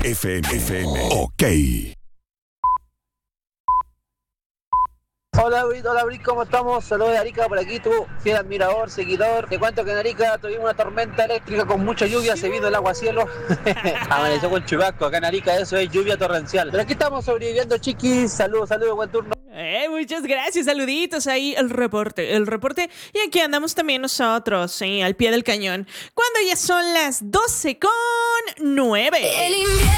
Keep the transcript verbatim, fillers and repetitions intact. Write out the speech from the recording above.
F M. F M. Ok. Hola, Brit, hola, Brit, ¿cómo estamos? Saludos de Arica por aquí, tú, fiel admirador, seguidor. Te cuento que en Arica tuvimos una tormenta eléctrica con mucha lluvia, se vino el aguacielo. Amaneció con chubasco, acá en Arica eso es lluvia torrencial. Pero aquí estamos sobreviviendo, chiquis. Saludos, saludos, buen turno. Eh, muchas gracias, saluditos ahí, el reporte, el reporte. Y aquí andamos también nosotros, sí, al pie del cañón. Cuando ya son las doce con nueve.